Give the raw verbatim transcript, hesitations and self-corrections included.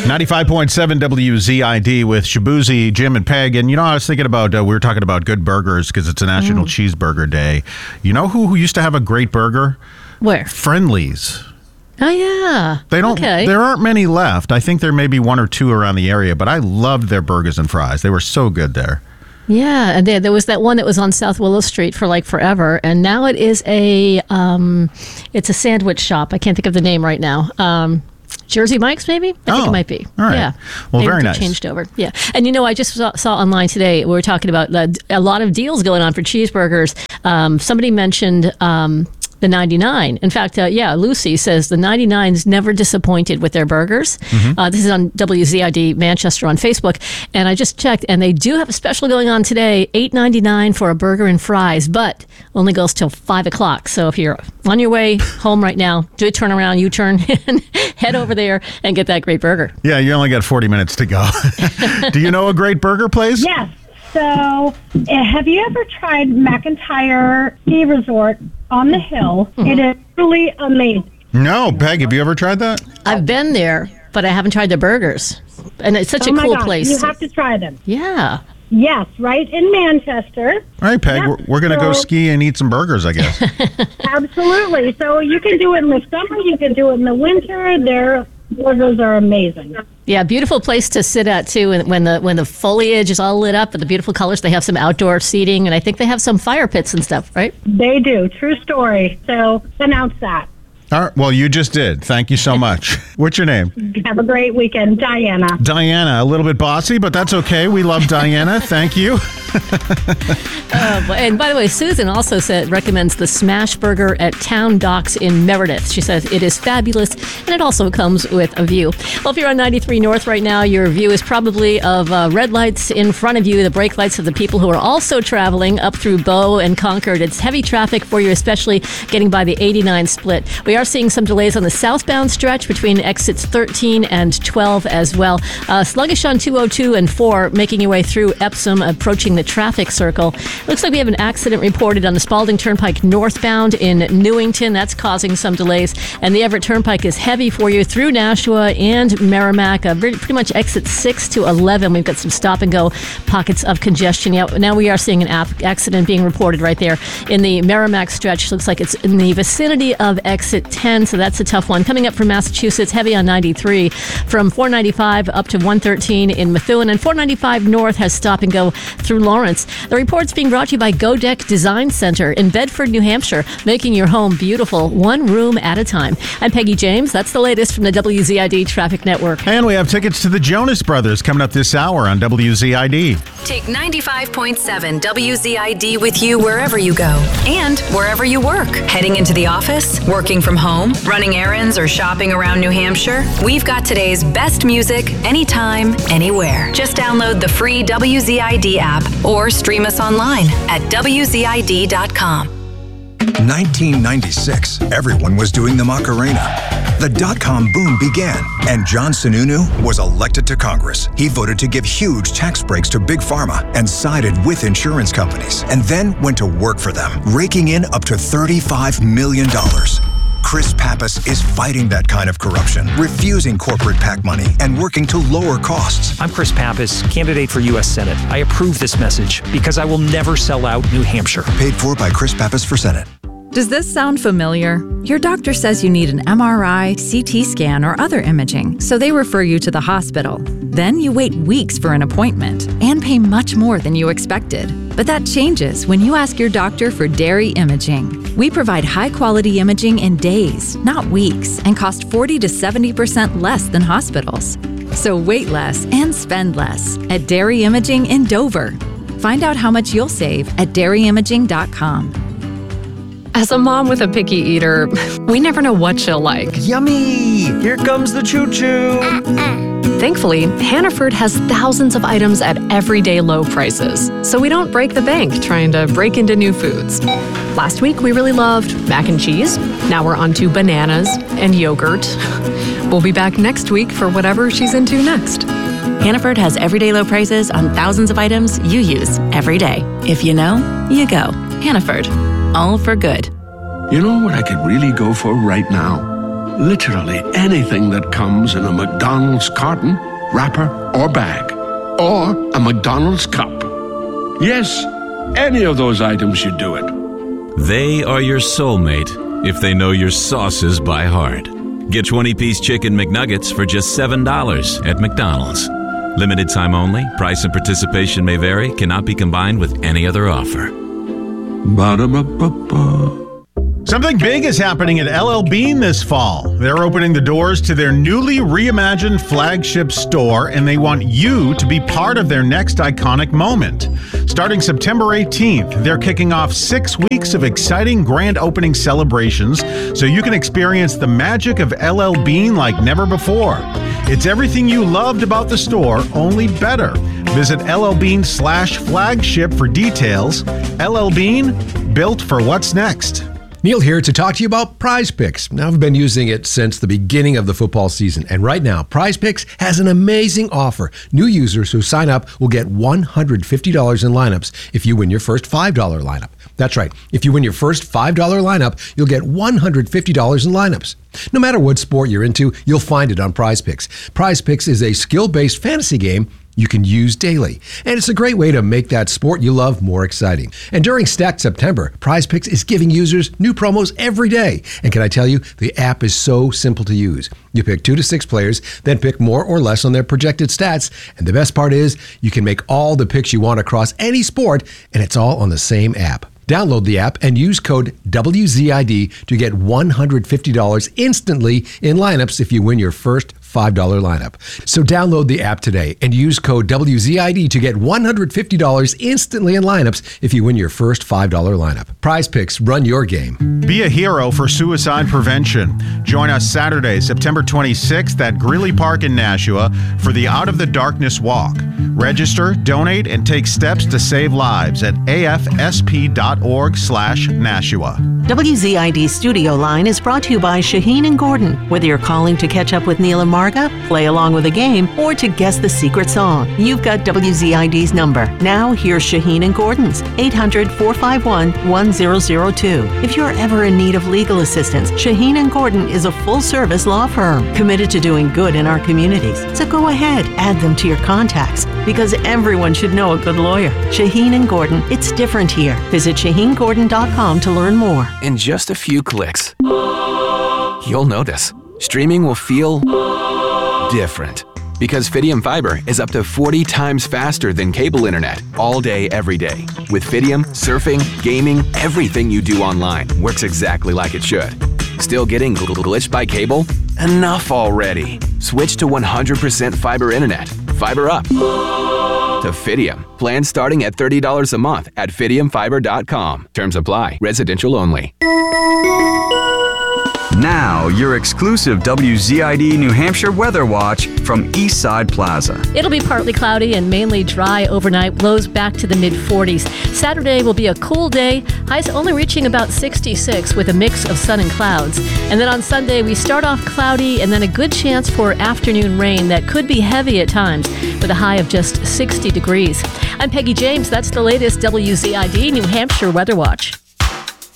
ninety-five point seven W Z I D with Shabuzi, Jim, and Peg. And, you know, I was thinking about, uh, we were talking about good burgers because it's a National mm. Cheeseburger Day. You know who, who used to have a great burger? Where? Friendly's. Oh, yeah. They don't. Okay. There aren't many left. I think there may be one or two around the area, but I loved their burgers and fries. They were so good there. Yeah, and there, there was that one that was on South Willow Street for like forever, and now it is a um, it's a sandwich shop. I can't think of the name right now. Um, Jersey Mike's, maybe? I oh, think it might be. All right. Yeah. Well, Maybe very nice. Changed over. Yeah. And, you know, I just saw, saw online today, we were talking about uh, a lot of deals going on for cheeseburgers. Um, somebody mentioned um, the ninety-nine. In fact, uh, yeah, Lucy says the ninety-nine's never disappointed with their burgers. Mm-hmm. Uh, this is on W Z I D Manchester on Facebook. And I just checked, and they do have a special going on today, eight ninety-nine for a burger and fries, but only goes till five o'clock. So if you're on your way home right now, do a turnaround, U-turn, and head over there and get that great burger. Yeah, you only got forty minutes to go. Do you know a great burger place? Yes. So, uh, have you ever tried McIntyre Ski Resort on the hill? Mm-hmm. It is truly amazing. No, Peg, have you ever tried that? I've been there, but I haven't tried their burgers. And it's such oh a cool God, place. You have to try them. Yeah. Yes, right in Manchester. All right, Peg, yep. we're, we're going to so, go ski and eat some burgers, I guess. Absolutely. So you can do it in the summer, you can do it in the winter. Their burgers are amazing. Yeah, beautiful place to sit at, too, when the when the foliage is all lit up with the beautiful colors. They have some outdoor seating, and I think they have some fire pits and stuff, right? They do. True story. So announce that. All right. Well, you just did. Thank you so much. What's your name? Have a great weekend. Diana. Diana. A little bit bossy, but that's okay. We love Diana. Thank you. uh, and by the way, Susan also said recommends the Smash Burger at Town Docks in Meredith. She says it is fabulous, and it also comes with a view. Well, if you're on ninety-three North right now, your view is probably of uh, red lights in front of you, the brake lights of the people who are also traveling up through Bow and Concord. It's heavy traffic for you, especially getting by the eighty-nine split. We are seeing some delays on the southbound stretch between exits thirteen and twelve as well. Uh, sluggish on two oh two and four, making your way through Epsom, approaching the traffic circle. Looks like we have an accident reported on the Spalding Turnpike northbound in Newington. That's causing some delays. And the Everett Turnpike is heavy for you through Nashua and Merrimack. Uh, pretty much exit six to eleven. We've got some stop and go pockets of congestion. Yeah, now we are seeing an ap- accident being reported right there in the Merrimack stretch. Looks like it's in the vicinity of exit ten, so that's a tough one. Coming up from Massachusetts, heavy on ninety-three from four ninety-five up to one thirteen in Methuen, and four ninety-five north has stop and go through Lawrence. The report's being brought to you by Godeck Design Center in Bedford, New Hampshire, making your home beautiful, one room at a time. I'm Peggy James. That's the latest from the W Z I D Traffic Network. And we have tickets to the Jonas Brothers coming up this hour on W Z I D. Take ninety-five point seven W Z I D with you wherever you go and wherever you work. Heading into the office, working from home, running errands, or shopping around New Hampshire, we've got today's best music anytime, anywhere. Just download the free W Z I D app or stream us online at W Z I D dot com. nineteen ninety-six, everyone was doing the Macarena. The dot-com boom began, and John Sununu was elected to Congress. He voted to give huge tax breaks to Big Pharma and sided with insurance companies, and then went to work for them, raking in up to thirty-five million dollars. Chris Pappas is fighting that kind of corruption, refusing corporate PAC money, and working to lower costs. I'm Chris Pappas, candidate for U S Senate. I approve this message because I will never sell out New Hampshire. Paid for by Chris Pappas for Senate. Does this sound familiar? Your doctor says you need an M R I, C T scan, or other imaging, so they refer you to the hospital. Then you wait weeks for an appointment and pay much more than you expected. But that changes when you ask your doctor for Dairy Imaging. We provide high-quality imaging in days, not weeks, and cost forty to seventy percent less than hospitals. So wait less and spend less at Dairy Imaging in Dover. Find out how much you'll save at dairy imaging dot com. As a mom with a picky eater, we never know what she'll like. Yummy! Here comes the choo-choo! Uh-uh. Thankfully, Hannaford has thousands of items at everyday low prices, so we don't break the bank trying to break into new foods. Last week, we really loved mac and cheese. Now we're on to bananas and yogurt. We'll be back next week for whatever she's into next. Hannaford has everyday low prices on thousands of items you use every day. If you know, you go. Hannaford. All for good. You know what I could really go for right now? literally anything that comes in a McDonald's carton, wrapper, or bag. Or a McDonald's cup. Yes, any of those items, you do it. They are your soulmate if they know your sauces by heart. Get twenty-piece chicken McNuggets for just seven dollars at McDonald's. Limited time only. Price and participation may vary. Cannot be combined with any other offer. Ba-da-ba-ba-ba. Something big is happening at L L Bean this fall. They're opening the doors to their newly reimagined flagship store, and they want you to be part of their next iconic moment. Starting September eighteenth, they're kicking off six weeks of exciting grand opening celebrations so you can experience the magic of L L Bean like never before. It's everything you loved about the store, only better. Visit L L Bean slash flagship for details. L L Bean, built for what's next. Neil here to talk to you about Prize Picks. Now, I've been using it since the beginning of the football season, and right now, Prize Picks has an amazing offer. New users who sign up will get one hundred fifty dollars in lineups if you win your first five dollars lineup. That's right. If you win your first five dollars lineup, you'll get one hundred fifty dollars in lineups. No matter what sport you're into, you'll find it on Prize Picks. Prize Picks is a skill-based fantasy game you can use daily. And it's a great way to make that sport you love more exciting. And during Stacked September, Prize Picks is giving users new promos every day. And can I tell you, the app is so simple to use. You pick two to six players, then pick more or less on their projected stats. And the best part is, you can make all the picks you want across any sport, and it's all on the same app. Download the app and use code W Z I D to get one hundred fifty dollars instantly in lineups if you win your first five dollars lineup. So download the app today and use code W Z I D to get one hundred fifty dollars instantly in lineups if you win your first five dollars lineup. Prize Picks, run your game. Be a hero for suicide prevention. Join us Saturday, September twenty-sixth at Greeley Park in Nashua for the Out of the Darkness Walk. Register, donate, and take steps to save lives at A F S P dot org slash Nashua. W Z I D Studio Line is brought to you by Shaheen and Gordon. Whether you're calling to catch up with Neil and Marga, play along with a game, or to guess the secret song, you've got W Z I D's number. Now here's Shaheen and Gordon's, eight hundred, four five one, one zero zero two. If you're ever in need of legal assistance, Shaheen and Gordon is a full-service law firm committed to doing good in our communities. So go ahead, add them to your contacts, because everyone should know a good lawyer. Shaheen and Gordon, it's different here. Visit Shaheen Gordon dot com to learn more. In just a few clicks, you'll notice streaming will feel different. Because Fidium Fiber is up to forty times faster than cable internet all day, every day. With Fidium, surfing, gaming, everything you do online works exactly like it should. Still getting gl- glitched by cable? Enough already. Switch to one hundred percent fiber internet. Fiber up to Fidium. Plans starting at thirty dollars a month at Fidium Fiber dot com. Terms apply. Residential only. Now, your exclusive W Z I D New Hampshire weather watch from Eastside Plaza. It'll be partly cloudy and mainly dry overnight, lows back to the mid forties. Saturday will be a cool day, highs only reaching about sixty-six with a mix of sun and clouds. And then on Sunday, we start off cloudy and then a good chance for afternoon rain that could be heavy at times with a high of just sixty degrees. I'm Peggy James. That's the latest W Z I D New Hampshire Weather Watch.